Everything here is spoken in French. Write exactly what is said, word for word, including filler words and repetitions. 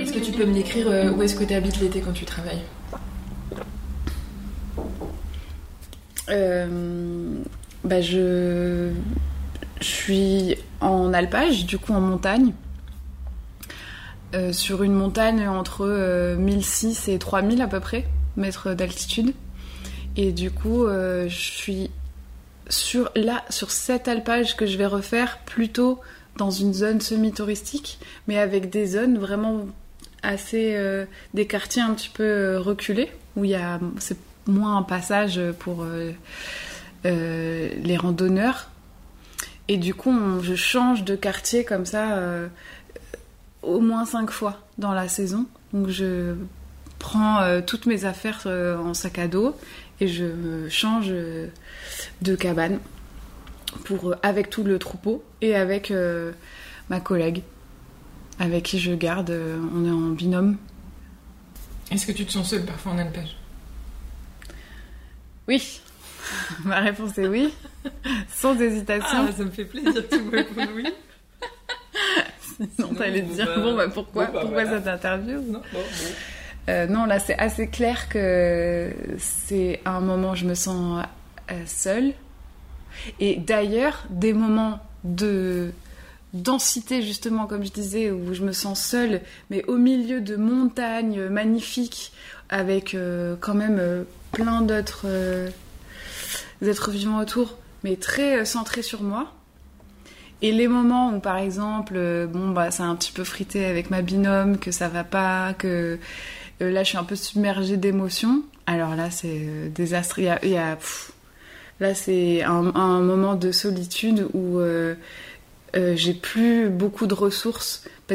Est-ce que tu peux me décrire euh, où est-ce que tu habites l'été quand tu travailles ? euh, bah je... je suis en alpage, du coup en montagne. Euh, sur une montagne entre euh, mille six et trois mille à peu près mètres d'altitude. Et du coup, euh, je suis sur, là, sur cet alpage que je vais refaire, plutôt dans une zone semi-touristique, mais avec des zones vraiment assez... Euh, des quartiers un petit peu euh, reculés, où il y a, c'est moins un passage pour euh, euh, les randonneurs. Et du coup, on, je change de quartier comme ça... Euh, au moins cinq fois dans la saison. Donc je prends euh, toutes mes affaires euh, en sac à dos et je me change euh, de cabane pour, euh, avec tout le troupeau et avec euh, ma collègue avec qui je garde. Euh, on est en binôme. Est-ce que tu te sens seule parfois en alpage ? Oui. Ma réponse est oui. Sans hésitation. Ah, ça me fait plaisir que tu me répondes oui. Sinon, t'allais te dire, bah, bon, bah pourquoi, bon, bah, pourquoi voilà. Cette interview ? Non, bon, bon. Euh, non, là, c'est assez clair que c'est un moment où je me sens euh, seule. Et d'ailleurs, des moments de densité, justement, comme je disais, où je me sens seule, mais au milieu de montagnes magnifiques, avec euh, quand même euh, plein d'autres euh, êtres vivants autour, mais très euh, centrés sur moi. Et les moments où, par exemple, euh, bon, bah, c'est un petit peu frité avec ma binôme, que ça va pas, que euh, là, je suis un peu submergée d'émotions. Alors là, c'est euh, désastre. Il y a, il y a, pff, là, c'est un, un moment de solitude où euh, euh, j'ai plus beaucoup de ressources.